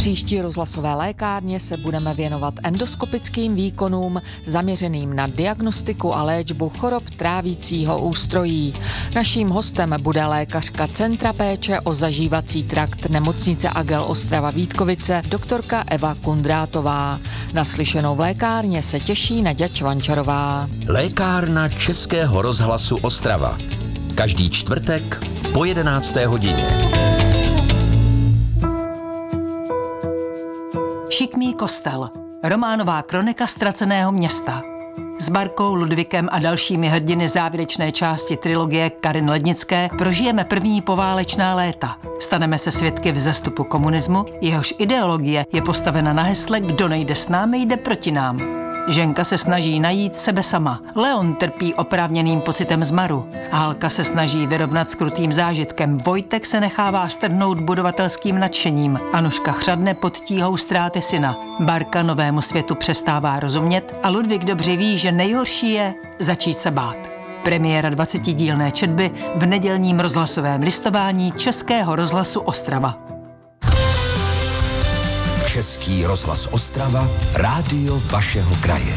příští rozhlasové lékárně se budeme věnovat endoskopickým výkonům zaměřeným na diagnostiku a léčbu chorob trávícího ústrojí. Naším hostem bude lékařka Centra péče o zažívací trakt nemocnice Agel Ostrava Vítkovice, doktorka Eva Kundrátová. Naslyšenou v lékárně se těší Naďa Čvančarová. Lékárna Českého rozhlasu Ostrava. Každý čtvrtek po 11. hodině. Šikmý kostel. Románová kronika ztraceného města. S Barkou, Ludvíkem a dalšími hrdiny závěrečné části trilogie Karin Lednické prožijeme první poválečná léta. Staneme se svědky vzestupu komunismu, jehož ideologie je postavena na hesle Kdo nejde s námi, jde proti nám. Ženka se snaží najít sebe sama. Leon trpí oprávněným pocitem zmaru. Hálka se snaží vyrovnat s krutým zážitkem. Vojtek se nechává strhnout budovatelským nadšením. Anuška chřadne pod tíhou ztráty syna. Barka novému světu přestává rozumět a Ludvík dobře ví, že nejhorší je začít se bát. Premiéra 20dílné četby v nedělním rozhlasovém listování Českého rozhlasu Ostrava. Český rozhlas Ostrava, rádio vašeho kraje.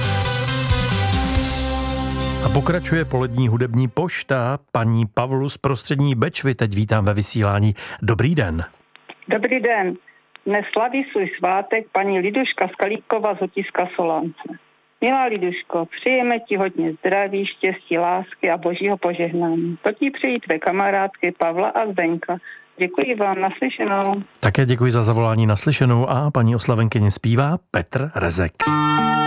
A pokračuje polední hudební pošta. Paní Pavlu z prostřední Bečvy teď vítám ve vysílání. Dobrý den. Dobrý den. Dnes slaví svůj svátek paní Liduška Skalíková z Otiska Solance. Milá Liduško, přejeme ti hodně zdraví, štěstí, lásky a božího požehnání. To ti přejí tvé kamarádky Pavla a Zdenka. Děkuji vám, naslyšenou. Také děkuji za zavolání, naslyšenou, a paní oslavenkyně zpívá Petr Rezek.